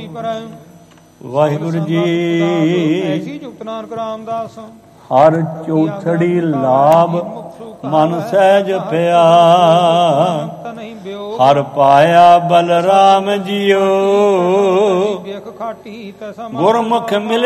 ਵਾਹਿਗੁਰੂ ਜੀ। ਐਸੀ ਜੁਗਤ ਨਾਨਕ ਰਾਮਦਾਸ ਹਰ ਚੌਥੜੀ ਲਾਭ ਮਨ ਸਹਿਜ ਪਿਆ, ਹਰ ਪਾਇਆ ਬਲਰਾਮ ਜੀਓ। ਗੁਰਮੁਖ ਮਿਲੇ